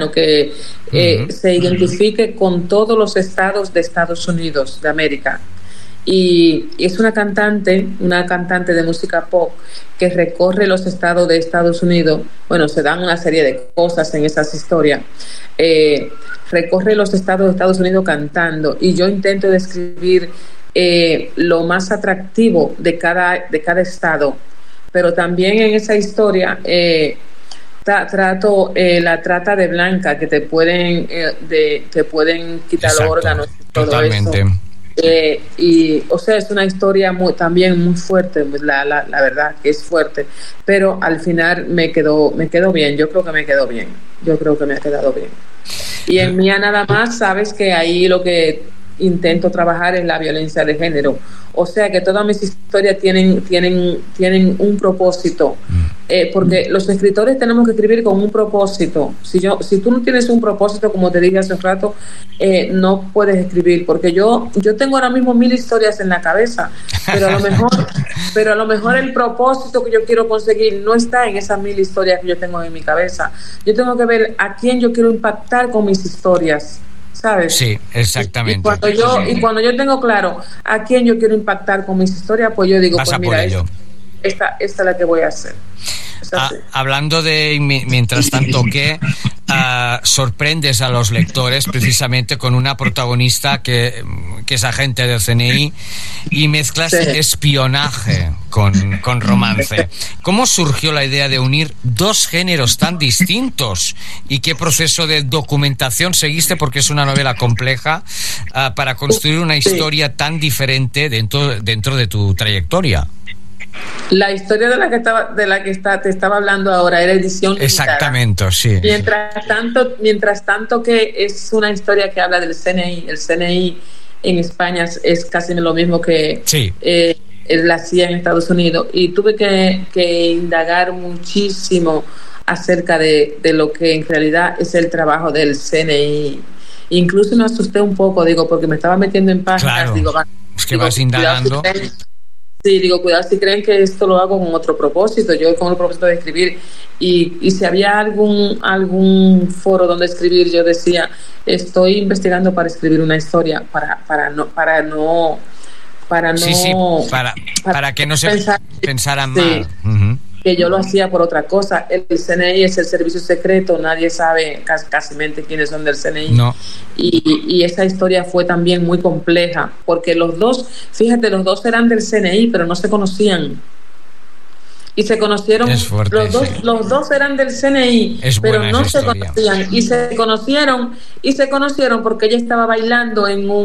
que se identifique con todos los estados de Estados Unidos de América. Y es una cantante de música pop que recorre los estados de Estados Unidos. Bueno, se dan una serie de cosas en esas historias. Recorre los estados de Estados Unidos cantando, y yo intento describir lo más atractivo de cada estado, pero también en esa historia trato la trata de blanca, que te pueden quitar los órganos y todo totalmente. eso. Y o sea, es una historia también muy fuerte, la verdad que es fuerte, pero al final me quedó bien. Yo creo que me ha quedado bien. Y en Mía nada más, sabes que ahí lo que intento trabajar es la violencia de género, o sea que todas mis historias tienen un propósito, porque los escritores tenemos que escribir con un propósito. Si tú no tienes un propósito, como te dije hace un rato, no puedes escribir, porque yo tengo ahora mismo 1000 historias en la cabeza, pero a lo mejor el propósito que yo quiero conseguir no está en esas 1000 historias que yo tengo en mi cabeza. Yo tengo que ver a quién yo quiero impactar con mis historias, ¿sabes? Sí, exactamente. Y cuando yo tengo claro a quién yo quiero impactar con mis historias, pues yo digo, pasa pues mira, esta es la que voy a hacer. Hablando de mientras tanto que sorprendes a los lectores precisamente con una protagonista que es agente del CNI y mezclas espionaje con romance. ¿Cómo surgió la idea de unir dos géneros tan distintos y qué proceso de documentación seguiste, porque es una novela compleja, para construir una historia tan diferente dentro de tu trayectoria? La historia de la que te estaba hablando ahora era edición limitada. Exactamente, sí. Mientras tanto que es una historia que habla del CNI. El CNI en España es casi lo mismo que la CIA en Estados Unidos, y tuve que indagar muchísimo acerca de lo que en realidad es el trabajo del CNI. Incluso me asusté un poco, porque me estaba metiendo en páginas. Claro, es que vas indagando. Cuidado si creen que esto lo hago con otro propósito. Yo con el propósito de escribir, y si había algún foro donde escribir, yo decía, estoy investigando para escribir una historia, para que no se pensaran mal. Que yo lo hacía por otra cosa. El CNI es el servicio secreto, nadie sabe casi quiénes son del CNI. No. Y esa historia fue también muy compleja, porque los dos eran del CNI, pero no se conocían. Y se conocieron, es fuerte, los dos eran del CNI, pero no se conocían. Y se conocieron porque ella estaba bailando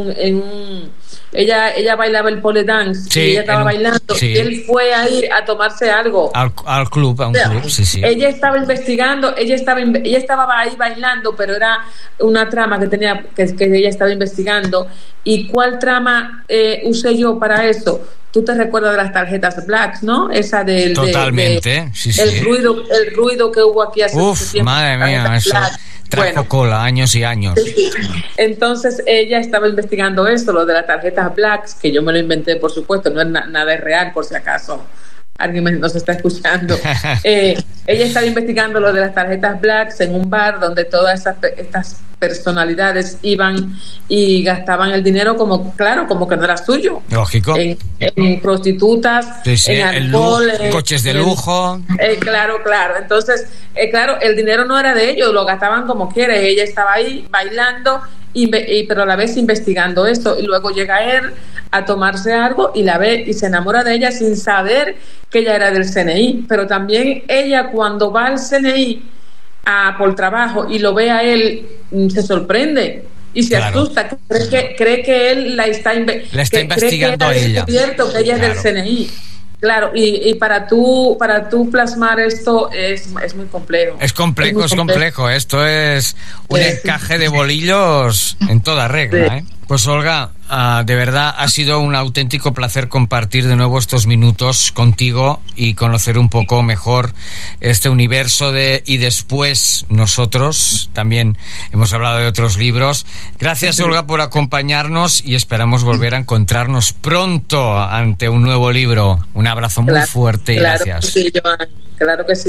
ella bailaba el pole dance, y ella estaba bailando, y él fue ahí a tomarse algo al club, a un club. Ella estaba investigando, ella estaba ahí bailando, pero era una trama que ella estaba investigando. ¿Y cuál trama usé yo para eso? Tú te recuerdas de las tarjetas Blacks, ¿no? Esa del totalmente, el ruido que hubo aquí hace mucho tiempo. Madre mía, eso trajo cola, años y años. Sí. Entonces ella estaba investigando esto, lo de las tarjetas Blacks, que yo me lo inventé, por supuesto, no es nada real, por si acaso alguien nos está escuchando. Ella estaba investigando lo de las tarjetas Blacks en un bar donde todas estas personalidades iban y gastaban el dinero como que no era suyo. Lógico. En prostitutas, en alcohol, coches de lujo. Claro. Entonces, el dinero no era de ellos, lo gastaban como quiera. Ella estaba ahí bailando, pero a la vez investigando esto, y luego llega él a tomarse algo y la ve y se enamora de ella sin saber que ella era del CNI. Pero también ella, cuando va al CNI por trabajo y lo ve a él, se sorprende y se asusta, cree que él la está investigando a ella. Que ella es del CNI. Claro, y para tú plasmar esto es muy complejo. Es complejo. Esto es un encaje de bolillos en toda regla, Pues Olga, de verdad ha sido un auténtico placer compartir de nuevo estos minutos contigo y conocer un poco mejor este universo y después nosotros también hemos hablado de otros libros. Gracias, Olga, por acompañarnos y esperamos volver a encontrarnos pronto ante un nuevo libro. Un abrazo muy fuerte y gracias. Sí, Joan, claro que sí.